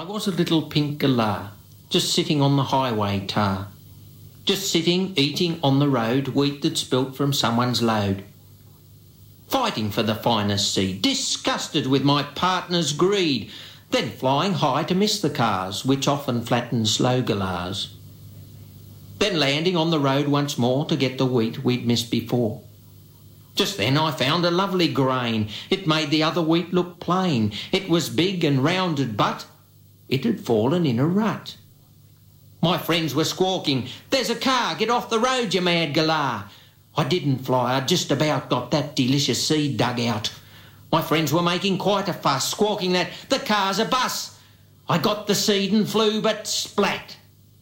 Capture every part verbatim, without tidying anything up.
I was a little pink galah, just sitting on the highway tar. Just sitting, eating on the road, wheat that's spilt from someone's load. Fighting for the finest seed, disgusted with my partner's greed, then flying high to miss the cars, which often flatten slow galahs. Then landing on the road once more to get the wheat we'd missed before. Just then I found a lovely grain. It made the other wheat look plain. It was big and rounded, but it had fallen in a rut. My friends were squawking, "There's a car, get off the road, you mad galah." I didn't fly, I just about got that delicious seed dug out. My friends were making quite a fuss, squawking that the car's a bus. I got the seed and flew, but splat.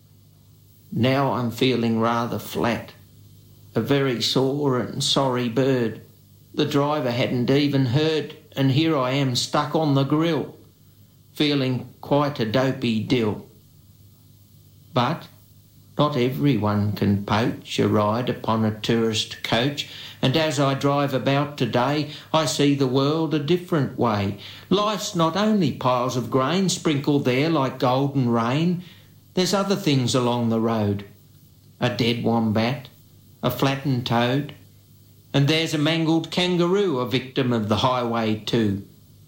Now I'm feeling rather flat. A very sore and sorry bird. The driver hadn't even heard, and here I am stuck on the grill, feeling quite a dopey dill. But not everyone can poach a ride upon a tourist coach, and as I drive about today, I see the world a different way. Life's not only piles of grain sprinkled there like golden rain. There's other things along the road. A dead wombat, a flattened toad, and there's a mangled kangaroo, a victim of the highway too.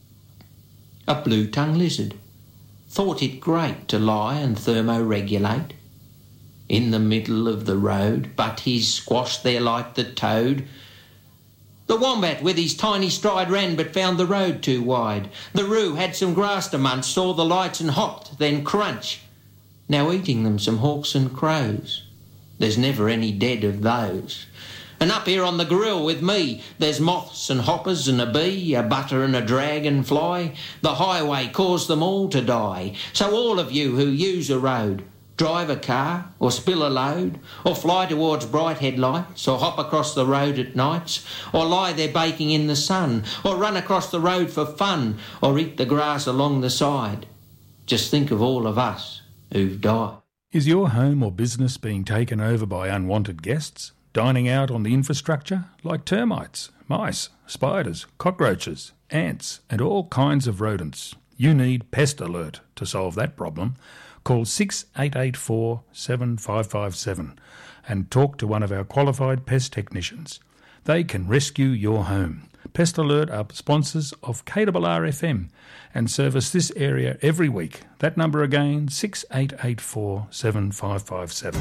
A blue-tongued lizard thought it great to lie and thermoregulate in the middle of the road, but he's squashed there like the toad. The wombat with his tiny stride ran but found the road too wide. The roo had some grass to munch, saw the lights and hopped, then crunch. Now eating them some hawks and crows. There's never any dead of those. And up here on the grill with me, there's moths and hoppers and a bee, a butter and a dragonfly. The highway caused them all to die. So all of you who use a road, drive a car or spill a load, or fly towards bright headlights, or hop across the road at nights, or lie there baking in the sun, or run across the road for fun, or eat the grass along the side. Just think of all of us who've died. Is your home or business being taken over by unwanted guests, dining out on the infrastructure like termites, mice, spiders, cockroaches, ants and all kinds of rodents? You need Pest Alert to solve that problem. Call six eight eight four, seven five five seven and talk to one of our qualified pest technicians. They can rescue your home. Pest Alert are sponsors of K R R F M and service this area every week. That number again, six eight eight four, seven five five seven.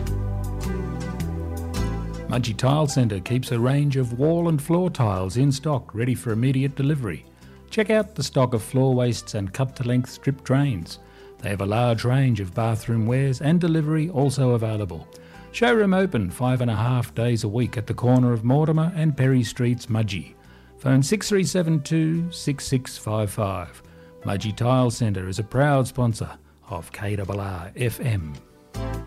Mudgee Tile Centre keeps a range of wall and floor tiles in stock, ready for immediate delivery. Check out the stock of floor wastes and cut-to-length strip drains. They have a large range of bathroom wares and delivery also available. Showroom open five and a half days a week at the corner of Mortimer and Perry Streets, Mudgee. Phone six three seven two, six six five five. Mudgee Tile Centre is a proud sponsor of K R R F M.